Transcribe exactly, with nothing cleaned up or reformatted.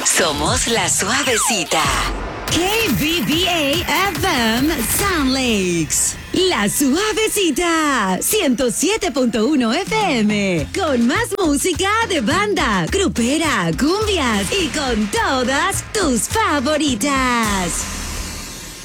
Somos La Suavecita. K B B A F M Sound Lakes. La Suavecita. ciento siete punto uno F M. Con más música de banda, grupera, cumbias y con todas tus favoritas.